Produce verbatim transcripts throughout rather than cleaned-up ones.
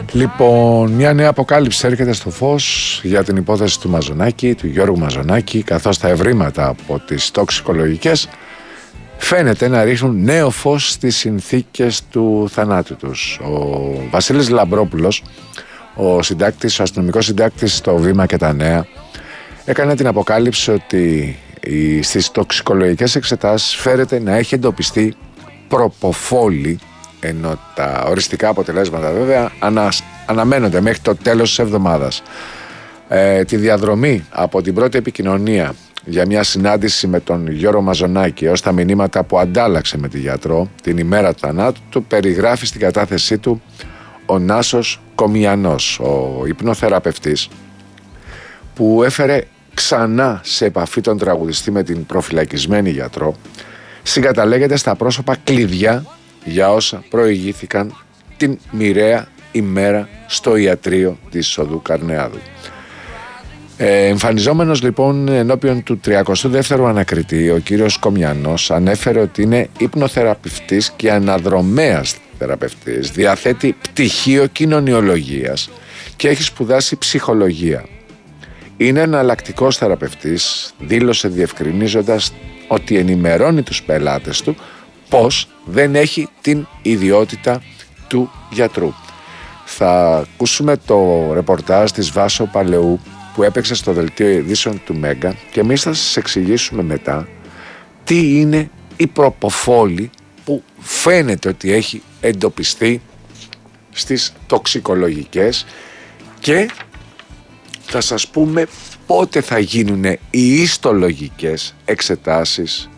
Λοιπόν, μια νέα αποκάλυψη έρχεται στο φως για την υπόθεση του Μαζονάκη, του Γιώργου Μαζονάκη, καθώς τα ευρήματα από τις τοξικολογικές φαίνεται να ρίχνουν νέο φως στις συνθήκες του θανάτου τους. Ο Βασίλης Λαμπρόπουλος, ο συντάκτης, ο αστυνομικός συντάκτης στο Βήμα και τα Νέα, έκανε την αποκάλυψη ότι στις τοξικολογικές εξετάσεις φέρεται να έχει εντοπιστεί προποφόλη, ενώ τα οριστικά αποτελέσματα βέβαια ανα, αναμένονται μέχρι το τέλος της εβδομάδας. Ε, τη διαδρομή από την πρώτη επικοινωνία για μια συνάντηση με τον Γιώργο Μαζονάκη έως τα μηνύματα που αντάλλαξε με τη γιατρό την ημέρα του θανάτου του, περιγράφει στην κατάθεσή του ο Νάσος Κομιανός, ο υπνοθεραπευτής, που έφερε ξανά σε επαφή τον τραγουδιστή με την προφυλακισμένη γιατρό. Συγκαταλέγεται στα πρόσωπα κλειδιά για όσα προηγήθηκαν την μοιραία ημέρα στο ιατρείο της οδού Καρνεάδου. Ε, εμφανιζόμενος λοιπόν ενώπιον του τριακοστού δεύτερου ανακριτή, ο κύριος Κομιανός ανέφερε ότι είναι υπνοθεραπευτής και αναδρομέας θεραπευτής, διαθέτει πτυχίο κοινωνιολογίας και έχει σπουδάσει ψυχολογία. Είναι εναλλακτικός θεραπευτής, δήλωσε διευκρινίζοντας ότι ενημερώνει τους πελάτες του πως δεν έχει την ιδιότητα του γιατρού. Θα ακούσουμε το ρεπορτάζ της Βάσο Παλαιού που έπαιξε στο δελτίο ειδήσεων του Μέγκα και εμείς θα σας εξηγήσουμε μετά τι είναι η προποφόλη που φαίνεται ότι έχει εντοπιστεί στις τοξικολογικές και θα σας πούμε πότε θα γίνουν οι ιστολογικές εξετάσεις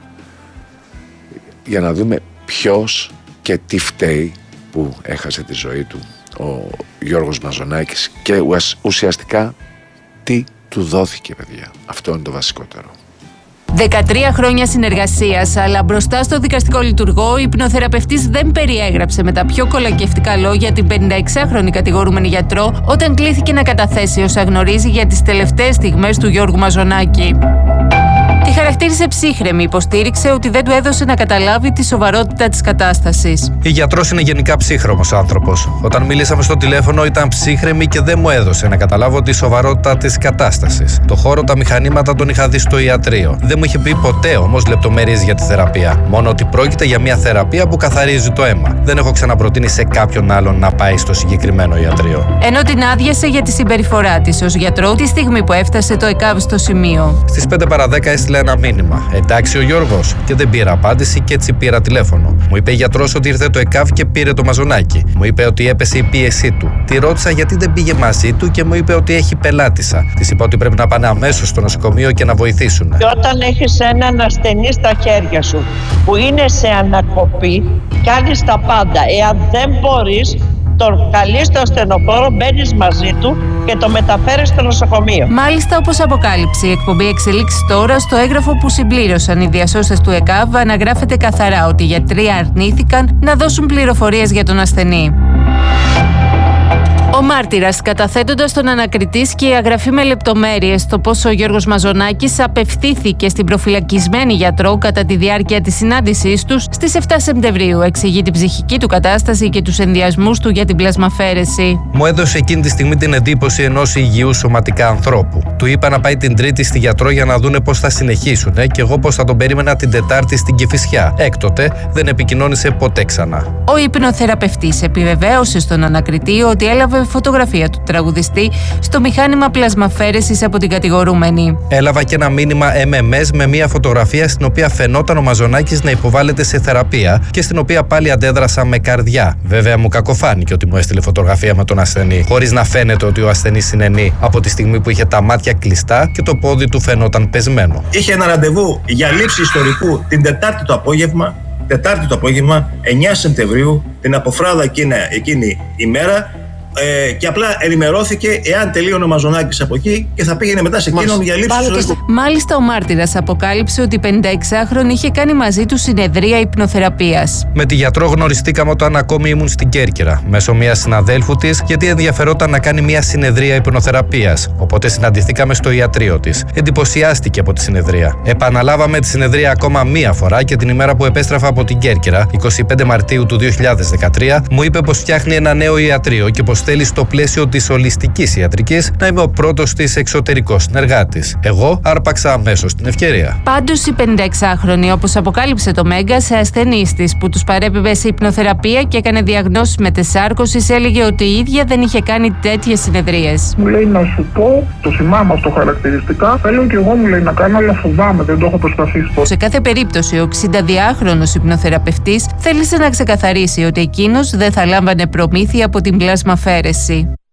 για να δούμε ποιος και τι φταίει που έχασε τη ζωή του ο Γιώργος Μαζονάκης και ουσιαστικά τι του δόθηκε, παιδιά. Αυτό είναι το βασικότερο. δεκατρία χρόνια συνεργασίας, αλλά μπροστά στο δικαστικό λειτουργό, ο υπνοθεραπευτής δεν περιέγραψε με τα πιο κολακευτικά λόγια την πενηνταεξάχρονη κατηγορούμενη γιατρό όταν κλήθηκε να καταθέσει όσα γνωρίζει για τις τελευταίες στιγμές του Γιώργου Μαζονάκη. Τη χαρακτήρισε ψύχρεμη, υποστήριξε ότι δεν του έδωσε να καταλάβει τη σοβαρότητα της κατάστασης. Η γιατρός είναι γενικά ψύχρωμος άνθρωπος. Όταν μιλήσαμε στο τηλέφωνο ήταν ψύχρεμη και δεν μου έδωσε να καταλάβω τη σοβαρότητα της κατάστασης. Το χώρο, τα μηχανήματα τον είχα δει στο ιατρείο. Δεν μου είχε πει ποτέ όμως λεπτομέρειες για τη θεραπεία. Μόνο ότι πρόκειται για μια θεραπεία που καθαρίζει το αίμα. Δεν έχω ξαναπροτείνει σε κάποιον άλλον να πάει στο συγκεκριμένο ιατρείο. Ενώ την άδειασε για τη συμπεριφορά της ως γιατρό τη στιγμή που έφτασε το ΕΚΑΒ στο σημείο. Στις πέντε παρά δέκα έστειλε ένα μήνυμα. Εντάξει ο Γιώργος, και δεν πήρα απάντηση και έτσι πήρα τηλέφωνο. Μου είπε η γιατρός ότι ήρθε το ΕΚΑΒ και πήρε το Μαζονάκη. Μου είπε ότι έπεσε η πίεσή του. Τη ρώτησα γιατί δεν πήγε μαζί του και μου είπε ότι έχει πελάτησα. Της είπα ότι πρέπει να πάνε αμέσως στο νοσοκομείο και να βοηθήσουν. Και όταν έχεις έναν ασθενή στα χέρια σου που είναι σε ανακοπή, κάνεις τα πάντα. Εάν δεν μπορείς, τον καλείς στο ασθενοφόρο, μπαίνεις μαζί του και το μεταφέρεις στο νοσοκομείο. Μάλιστα, όπως αποκάλυψε η εκπομπή Εξελίξεις Τώρα, στο έγγραφο που συμπλήρωσαν οι διασώστες του ΕΚΑΒ αναγράφεται καθαρά ότι οι γιατροί αρνήθηκαν να δώσουν πληροφορίες για τον ασθενή. Ο μάρτυρας, καταθέτοντας τον ανακριτή, σκιαγραφεί με λεπτομέρειες στο πώς ο Γιώργος Μαζονάκης απευθύνθηκε στην προφυλακισμένη γιατρό κατά τη διάρκεια της συνάντησής τους στις επτά Σεπτεμβρίου. Εξηγεί την ψυχική του κατάσταση και τους ενδιασμούς του για την πλασμαφαίρεση. Μου έδωσε εκείνη τη στιγμή την εντύπωση ενός υγιού σωματικά ανθρώπου. Του είπα να πάει την Τρίτη στη γιατρό για να δούνε πώς θα συνεχίσουν και εγώ πώς θα τον περίμενα την Τετάρτη στην Κηφισιά. Έκτοτε δεν επικοινώνησε ποτέ ξανά. Ο υπνοθεραπευτής επιβεβαίωσε στον ανακριτή ότι έλαβε φωτογραφία του τραγουδιστή στο μηχάνημα πλασμαφαίρεσης από την κατηγορούμενη. Έλαβα και ένα μήνυμα εμ εμ ες με μια φωτογραφία στην οποία φαινόταν ο Μαζονάκης να υποβάλλεται σε θεραπεία και στην οποία πάλι αντέδρασα με καρδιά. Βέβαια μου κακοφάνηκε ότι μου έστειλε φωτογραφία με τον ασθενή, χωρίς να φαίνεται ότι ο ασθενής συνενεί από τη στιγμή που είχε τα μάτια κλειστά και το πόδι του φαινόταν πεσμένο. Είχε ένα ραντεβού για λήψη ιστορικού την Τετάρτη το απόγευμα, Τετάρτη το απόγευμα, εννιά Σεπτεμβρίου, την αποφράδα εκείνη, εκείνη ημέρα. Ε, και απλά ενημερώθηκε εάν τελείωνε ο Μαζονάκης από εκεί και θα πήγαινε μετά σε εκείνον για λήψη ιστορικού. Μάλιστα, ο μάρτυρας αποκάλυψε ότι η πενηνταεξάχρονη είχε κάνει μαζί του συνεδρία υπνοθεραπείας. Με τη γιατρό γνωριστήκαμε όταν ακόμη ήμουν στην Κέρκυρα, μέσω μιας συναδέλφου της, γιατί ενδιαφερόταν να κάνει μια συνεδρία υπνοθεραπείας. Οπότε συναντηθήκαμε στο ιατρείο της. Εντυπωσιάστηκε από τη συνεδρία. Επαναλάβαμε τη συνεδρία ακόμα μία φορά και την ημέρα που επέστρεφα από την Κέρκυρα, εικοστή πέμπτη Μαρτίου του δύο χιλιάδες δεκατρία, μου είπε πως φτιάχνει ένα νέο ιατρείο και πως θέλει στο πλαίσιο της ολιστικής ιατρικής να είμαι ο πρώτος της εξωτερικός συνεργάτης. Εγώ άρπαξα αμέσως την ευκαιρία. Πάντως η πενηνταεξάχρονη, όπως αποκάλυψε το Μέγκα σε ασθενείς της που τους παρέπεμπε σε υπνοθεραπεία και έκανε διαγνώσεις μετεσάρκωσης, έλεγε ότι η ίδια δεν είχε κάνει τέτοιες συνεδρίες. Μου λέει να σου πω, το θυμάμαι αυτό χαρακτηριστικά. Θέλω και εγώ, μου λέει, να κάνω, αλλά φοβάμαι, δεν το έχω προσπαθήσει. Σε κάθε περίπτωση, ο εξηνταδυάχρονος υπνοθεραπευτής θέλησε να ξεκαθαρίσει ότι εκείνος δεν θα λάμβανε προμήθεια από την πλασμαφαίρεση.